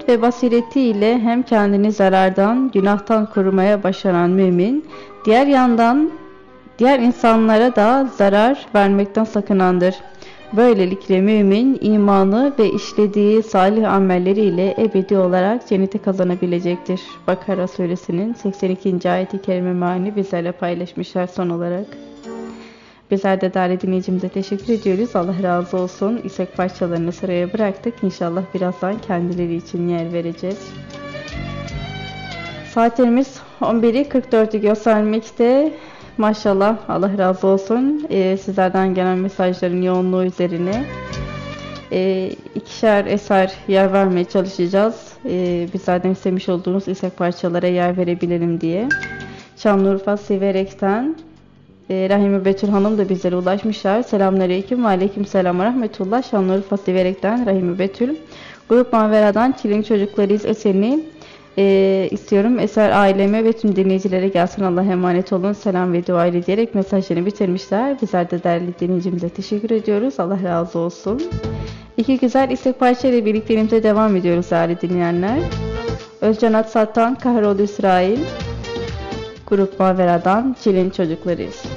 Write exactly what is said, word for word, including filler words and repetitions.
hikmet ve basiretiyle hem kendini zarardan, günahtan korumaya başaran mümin, diğer yandan diğer insanlara da zarar vermekten sakınandır. Böylelikle mümin imanı ve işlediği salih amelleriyle ebedi olarak cenneti kazanabilecektir. Bakara suresinin seksen ikinci ayeti kerime mealini bizlerle paylaşmışlar son olarak. Bizler de değerli dinleyicimize teşekkür ediyoruz. Allah razı olsun. İstek parçalarını sıraya bıraktık. İnşallah birazdan kendileri için yer vereceğiz. Saatlerimiz on biri kırk dördü göstermekte. Maşallah, Allah razı olsun. Ee, sizlerden gelen mesajların yoğunluğu üzerine e, ikişer eser yer vermeye çalışacağız. Ee, bizlerden istemiş olduğunuz istek parçalara yer verebilelim diye. Şanlıurfa Siverek'ten e, Rahime Betül Hanım da bizlere ulaşmışlar. Selamünaleyküm ve aleykümselam ve rahmetullah. Şanlıurfa Siverek'ten Rahime Betül. Grup Mavera'dan Çilin Çocuklarıyız eserini e, istiyorum. Eser aileme ve tüm dinleyicilere gelsin. Allah'a emanet olun. Selam ve dua ile diyerek mesajlarını bitirmişler. Bizler de değerli dinleyicimize teşekkür ediyoruz. Allah razı olsun. İki güzel istek parçayla birlikteliğimize devam ediyoruz değerli dinleyenler. Özcan Atsat'tan Kahroğlu İsrail. Grup Mavera'dan Çilin Çocuklarıyız.